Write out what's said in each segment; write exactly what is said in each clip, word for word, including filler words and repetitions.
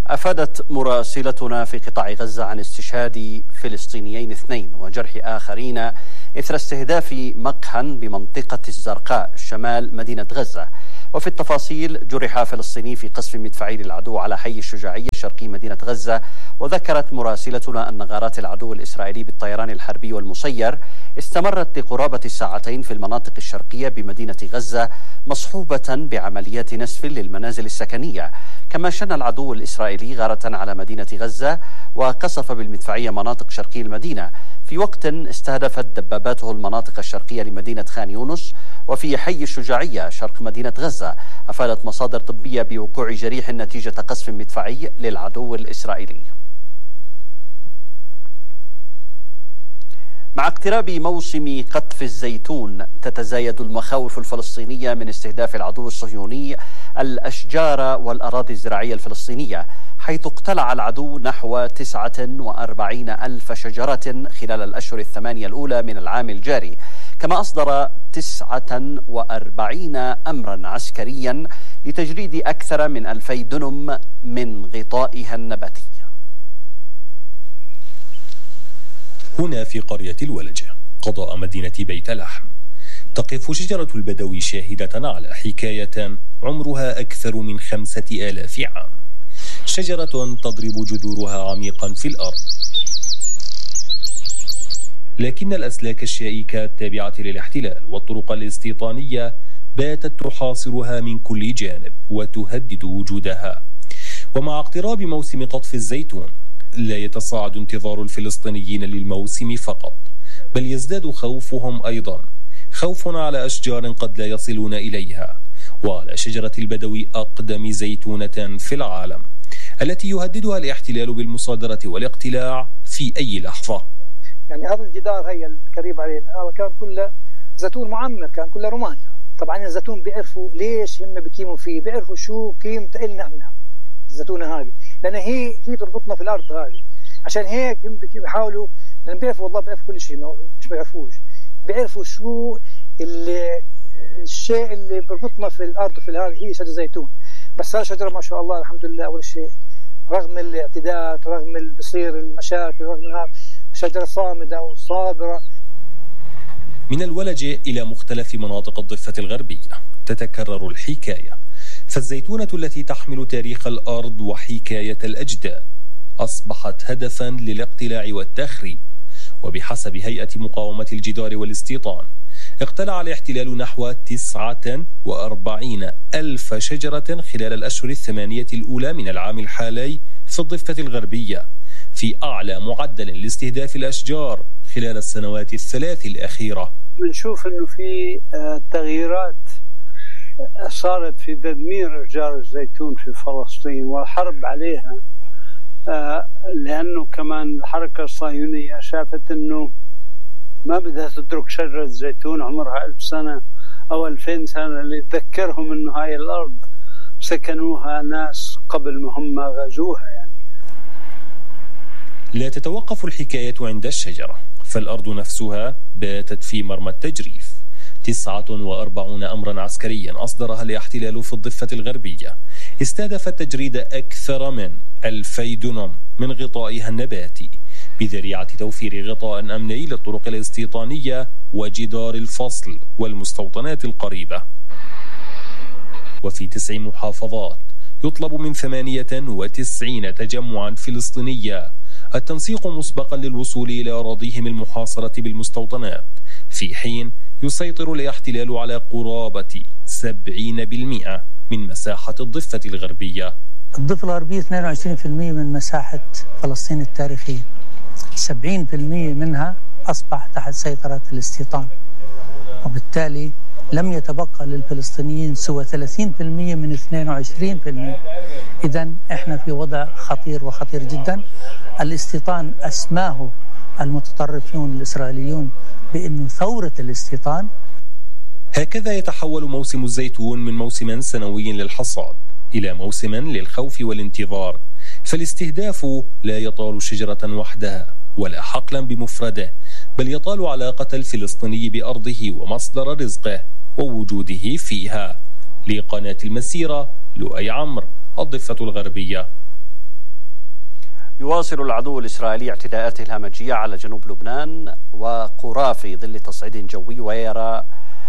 أفادت مراسلتنا في قطاع غزة عن استشهاد فلسطينيين اثنين وجرح آخرين إثر استهداف مقهى بمنطقة الزرقاء شمال مدينة غزة. وفي التفاصيل، جرح فلسطيني في قصف مدفعي للعدو على حي الشجاعية شرقي مدينة غزة. وذكرت مراسلتنا أن غارات العدو الإسرائيلي بالطيران الحربي والمسير استمرت لقرابة ساعتين في المناطق الشرقية بمدينة غزة، مصحوبة بعمليات نسف للمنازل السكنية. كما شن العدو الإسرائيلي غارة على مدينة غزة وقصف بالمدفعية مناطق شرقي المدينة، في وقت استهدفت دباباته المناطق الشرقية لمدينة خان يونس وفي حي الشجاعية شرق مدينة غزة. أفادت مصادر طبية بوقوع جريح نتيجة قصف مدفعي للعدو الإسرائيلي. مع اقتراب موسم قطف الزيتون، تتزايد المخاوف الفلسطينية من استهداف العدو الصهيوني الأشجار والأراضي الزراعية الفلسطينية، حيث اقتلع العدو نحو تسعة وأربعين ألف شجرة خلال الأشهر الثمانية الأولى من العام الجاري. كما أصدر تسعة وأربعين أمرا عسكريا لتجريد أكثر من ألفي دنم من غطائها النباتي. هنا في قرية الولجة قضاء مدينة بيت لحم، تقف شجرة البدوي شاهدة على حكاية عمرها أكثر من خمسة آلاف عام. شجرة تضرب جذورها عميقا في الأرض، لكن الأسلاك الشائكة التابعة للاحتلال والطرق الاستيطانية باتت تحاصرها من كل جانب وتهدد وجودها. ومع اقتراب موسم قطف الزيتون، لا يتصاعد انتظار الفلسطينيين للموسم فقط، بل يزداد خوفهم أيضا، خوف على أشجار قد لا يصلون إليها، وعلى شجرة البدوي أقدم زيتونة في العالم التي يهددها الاحتلال بالمصادرة والاقتلاع في أي لحظة. يعني هذا الجدار هي القريب علينا هذا كان كله زيتون معمر، كان كله رومانيا. طبعا الزيتون بيعرفوا ليش هم بكيموا فيه، بيعرفوا شو قيمته إلنا احنا الزيتونة هذه، لأن هي هي تربطنا في الأرض هذه. عشان هيك هم بيحاولوا، لأن بيعرفوا والله بيعرفوا كل شيء، مش بيعرفوش، بيعرفوا شو اللي الشيء اللي بربطنا في الأرض في هذه هي شجرة زيتون. بس هذه شجرة ما شاء الله الحمد لله، أول شيء رغم الاعتداءات، رغم اللي بصير المشاكل، رغم هذا شجرة صامدة وصابرة. من الولجة إلى مختلف مناطق الضفة الغربية تتكرر الحكاية، فالزيتونة التي تحمل تاريخ الأرض وحكاية الأجداد أصبحت هدفا للاقتلاع والتخريب. وبحسب هيئة مقاومة الجدار والاستيطان، اقتلع الاحتلال نحو تسعة وأربعين ألف شجرة خلال الأشهر الثمانية الأولى من العام الحالي في الضفة الغربية، في أعلى معدل لاستهداف الأشجار خلال السنوات الثلاث الأخيرة. بنشوف أنه في تغييرات صارت في تدمير أشجار الزيتون في فلسطين والحرب عليها، لأنه كمان الحركة الصهيونية شافت أنه ما بدها تترك شجرة زيتون عمرها ألف سنة أو ألفين سنة اللي تذكرهم أنه هاي الأرض سكنوها ناس قبل ما هم غزوها. يعني لا تتوقف الحكاية عند الشجرة، فالأرض نفسها باتت في مرمى التجريف. تسعة وأربعين أمرا عسكريا أصدرها الاحتلال في الضفة الغربية، استهدف تجريد أكثر من ألفي دنم من غطائها النباتي بذريعة توفير غطاء أمني للطرق الاستيطانية وجدار الفصل والمستوطنات القريبة. وفي تسع محافظات يطلب من ثمانية وتسعين تجمعا فلسطينية التنسيق مسبقا للوصول إلى أراضيهم المحاصرة بالمستوطنات، في حين يسيطر الاحتلال على قرابة سبعين بالمئة من مساحة الضفة الغربية. الضفة الغربية اثنين وعشرين بالمئة من مساحة فلسطين التاريخية، سبعين بالمئة منها أصبح تحت سيطرة الاستيطان، وبالتالي لم يتبقى للفلسطينيين سوى ثلاثين بالمئة من اثنين وعشرين بالمئة. إذن إحنا في وضع خطير وخطير جدا. الاستيطان أسماه المتطرفون الإسرائيليون بأنه ثورة الاستيطان. هكذا يتحول موسم الزيتون من موسم سنوي للحصاد إلى موسم للخوف والانتظار، فالاستهداف لا يطال شجرة وحدها ولا حقلا بمفرده، بل يطال علاقة الفلسطيني بأرضه ومصدر رزقه ووجوده فيها. لقناة المسيرة، لؤي عمرو، الضفة الغربية. يواصل العدو الإسرائيلي اعتداءاته الهمجية على جنوب لبنان وقرى في ظل تصعيد جوي ويرى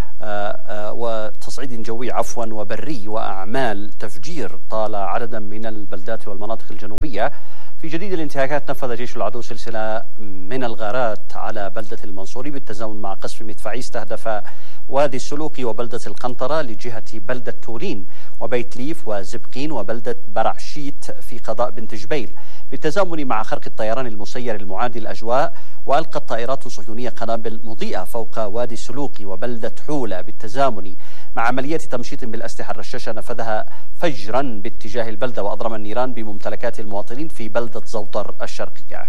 وتصعيد جوي عفوا وبري وأعمال تفجير طال عددا من البلدات والمناطق الجنوبية. في جديد الانتهاكات نفذ جيش العدو سلسلة من الغارات على بلدة المنصوري بالتزامن مع قصف مدفعي استهدف وادي السلوق وبلدة القنطرة لجهة بلدة تورين وبيت ليف وزبقين وبلدة برعشيت في قضاء بنت جبيل بالتزامن مع خرق الطيران المسير المعادي الأجواء. وألقت طائرات صهيونية قنابل مضيئة فوق وادي السلوق وبلدة حولة بالتزامن مع عملية تمشيط بالأسلحة الرشاشة نفذها فجرا باتجاه البلدة وأضرم النيران بممتلكات المواطنين في بلدة زوطر الشرقية.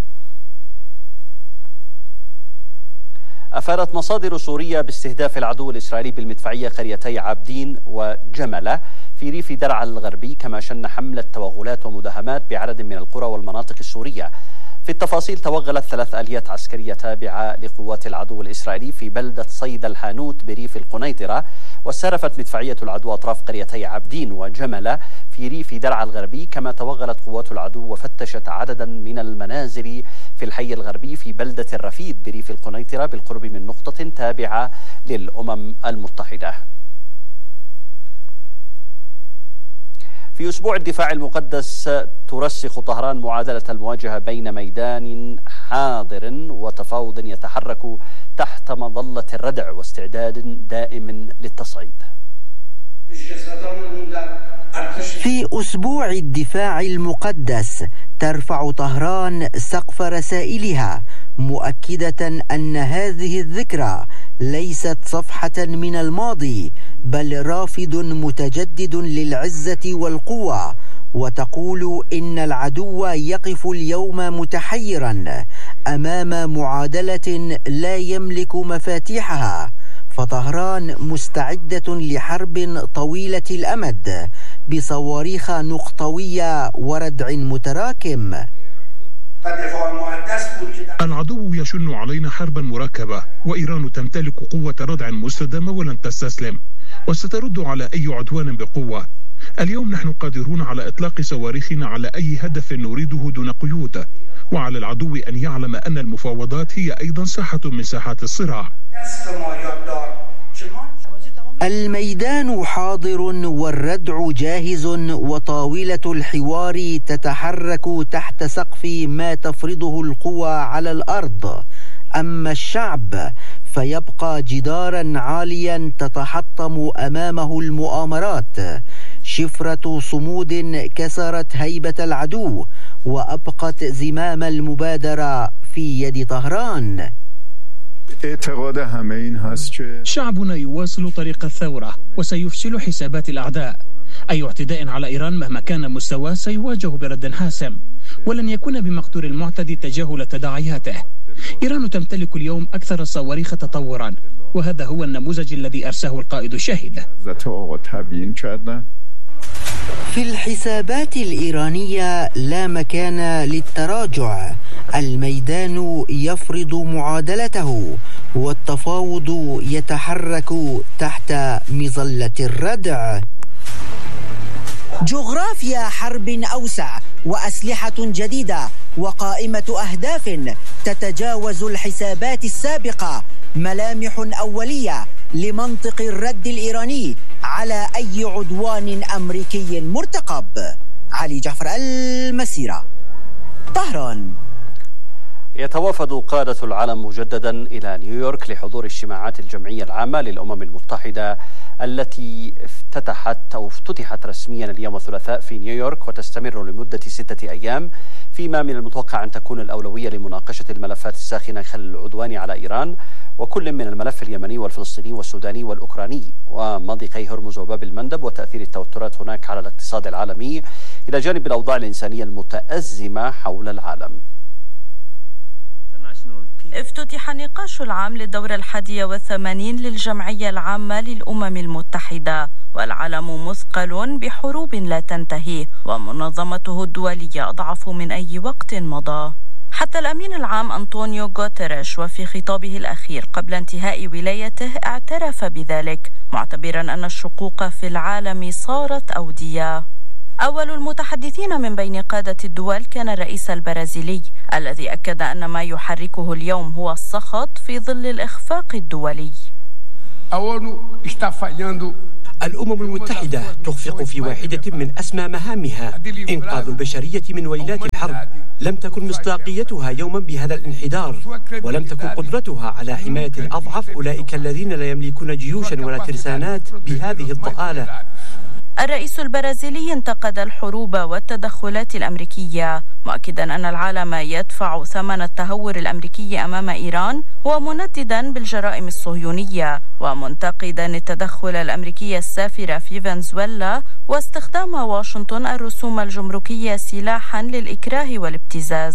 أفادت مصادر سورية باستهداف العدو الإسرائيلي بالمدفعية قريتي عابدين وجملة في ريف درعا الغربي، كما شن حملة توغلات ومداهمات بعدد من القرى والمناطق السورية. في التفاصيل توغلت ثلاث آليات عسكرية تابعة لقوات العدو الإسرائيلي في بلدة صيد الحانوت بريف القنيطرة، واستهدفت مدفعية العدو أطراف قريتي عابدين وجملة في ريف درعا الغربي. كما توغلت قوات العدو وفتشت عددا من المنازل في الحي الغربي في بلدة الرفيد بريف القنيطرة بالقرب من نقطة تابعة للأمم المتحدة. في أسبوع الدفاع المقدس ترسخ طهران معادلة المواجهة بين ميدان حاضر وتفاوض يتحرك تحت مظلة الردع واستعداد دائم للتصعيد. في أسبوع الدفاع المقدس ترفع طهران سقف رسائلها مؤكدة أن هذه الذكرى ليست صفحة من الماضي بل رافد متجدد للعزة والقوة، وتقول إن العدو يقف اليوم متحيرا أمام معادلة لا يملك مفاتيحها، فطهران مستعدة لحرب طويلة الأمد بصواريخ نقطوية وردع متراكم. العدو يشن علينا حربا مركبة، وإيران تمتلك قوة ردع مستدامة ولن تستسلم وسترد على أي عدوان بقوة. اليوم نحن قادرون على إطلاق صواريخنا على أي هدف نريده دون قيود، وعلى العدو أن يعلم أن المفاوضات هي أيضا ساحة من ساحات الصراع. الميدان حاضر والردع جاهز، وطاولة الحوار تتحرك تحت سقف ما تفرضه القوى على الأرض. أما الشعب فيبقى جدارا عاليا تتحطم أمامه المؤامرات، شفرة صمود كسرت هيبة العدو وأبقت زمام المبادرة في يد طهران. شعبنا يواصل طريق الثورة وسيفشل حسابات الأعداء. أي اعتداء على إيران مهما كان مستواه سيواجه برد حاسم، ولن يكون بمقدور المعتدي تجاهل تداعياته. إيران تمتلك اليوم أكثر الصواريخ تطورا، وهذا هو النموذج الذي أرساه القائد الشاهد. في الحسابات الإيرانية لا مكان للتراجع، الميدان يفرض معادلته والتفاوض يتحرك تحت مظلة الردع. جغرافيا حرب أوسع وأسلحة جديدة وقائمة أهداف تتجاوز الحسابات السابقة، ملامح أولية لمنطق الرد الإيراني على أي عدوان أمريكي مرتقب. علي جعفر، المسيرة، طهران. يتوافد قادة العالم مجددا إلى نيويورك لحضور اجتماعات الجمعية العامة للأمم المتحدة التي افتتحت أو افتتحت رسميا اليوم الثلاثاء في نيويورك وتستمر لمدة ستة أيام، فيما من المتوقع أن تكون الأولوية لمناقشة الملفات الساخنة خلال العدوان على إيران، وكل من الملف اليمني والفلسطيني والسوداني والأوكراني ومضيقي هرمز وباب المندب وتأثير التوترات هناك على الاقتصاد العالمي، إلى جانب الأوضاع الإنسانية المتأزمة حول العالم. افتتح النقاش العام للدورة الحادية والثمانين للجمعية العامة للأمم المتحدة، والعالم مثقل بحروب لا تنتهي ومنظمته الدولية أضعف من أي وقت مضى. حتى الأمين العام أنطونيو غوتيريش وفي خطابه الأخير قبل انتهاء ولايته اعترف بذلك، معتبرا أن الشقوق في العالم صارت أودية. أول المتحدثين من بين قادة الدول كان الرئيس البرازيلي الذي أكد أن ما يحركه اليوم هو السخط في ظل الإخفاق الدولي. الأمم المتحدة تخفق في واحدة من أسمى مهامها، إنقاذ البشرية من ويلات الحرب. لم تكن مصداقيتها يوما بهذا الانحدار، ولم تكن قدرتها على حماية الأضعف، أولئك الذين لا يملكون جيوشا ولا ترسانات، بهذه الضآلة. الرئيس البرازيلي انتقد الحروب والتدخلات الأمريكية، مؤكدا أن العالم يدفع ثمن التهور الأمريكي أمام إيران، ومنددا بالجرائم الصهيونية، ومنتقدا التدخل الأمريكي السافر في فنزويلا واستخدام واشنطن الرسوم الجمركية سلاحا للإكراه والابتزاز.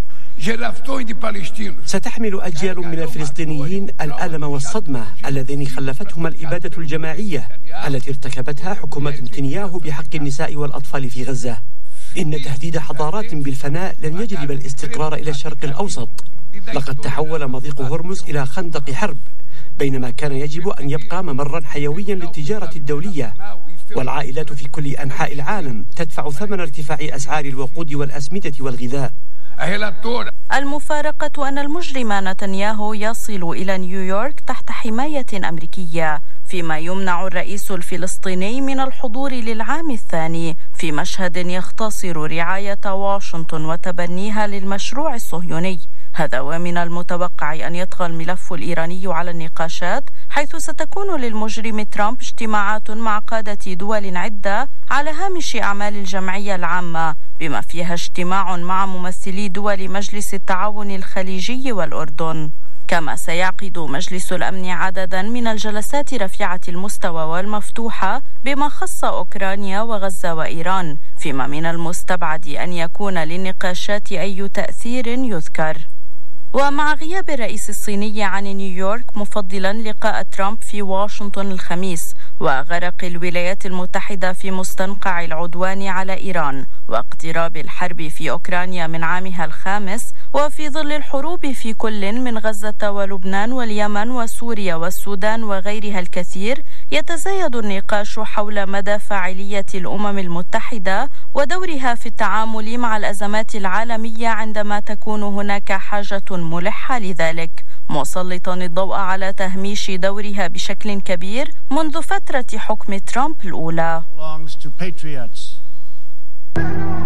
ستحمل أجيال من الفلسطينيين الألم والصدمة اللذين خلفتهما الإبادة الجماعية التي ارتكبتها حكومة نتنياهو بحق النساء والأطفال في غزة. إن تهديد حضارات بالفناء لن يجلب الاستقرار إلى الشرق الأوسط. لقد تحول مضيق هرمز إلى خندق حرب، بينما كان يجب أن يبقى ممرا حيويا للتجارة الدولية. والعائلات في كل أنحاء العالم تدفع ثمن ارتفاع أسعار الوقود والأسمدة والغذاء. المفارقة أن المجرم نتنياهو يصل إلى نيويورك تحت حماية أمريكية، فيما يمنع الرئيس الفلسطيني من الحضور للعام الثاني في مشهد يختصر رعاية واشنطن وتبنيها للمشروع الصهيوني. هذا ومن المتوقع أن يطغى الملف الإيراني على النقاشات، حيث ستكون للمجرم ترامب اجتماعات مع قادة دول عدة على هامش أعمال الجمعية العامة، بما فيها اجتماع مع ممثلي دول مجلس التعاون الخليجي والأردن. كما سيعقد مجلس الأمن عددا من الجلسات رفيعة المستوى والمفتوحة بما خص أوكرانيا وغزة وإيران، فيما من المستبعد أن يكون للنقاشات أي تأثير يذكر. ومع غياب الرئيس الصيني عن نيويورك، مفضلا لقاء ترامب في واشنطن الخميس، وغرق الولايات المتحدة في مستنقع العدوان على إيران، واقتراب الحرب في أوكرانيا من عامها الخامس، وفي ظل الحروب في كل من غزة ولبنان واليمن وسوريا والسودان وغيرها الكثير، يتزايد النقاش حول مدى فاعلية الأمم المتحدة ودورها في التعامل مع الأزمات العالمية عندما تكون هناك حاجة ملحة لذلك، مسلطا الضوء على تهميش دورها بشكل كبير منذ فترة حكم ترامب الأولى.